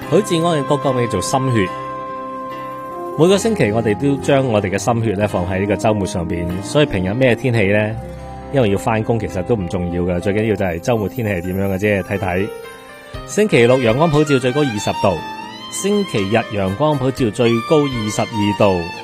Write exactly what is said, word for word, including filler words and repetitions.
許志安嘅歌歌名叫做心血。每個星期我哋都將我哋嘅心血咧放喺呢個周末上邊，所以平日咩天氣咧，因為要翻工，其實都唔重要嘅，最緊要就係周末天氣係點樣嘅啫，睇睇。星期六陽光普照最高二十度，星期日陽光普照最高二十二度。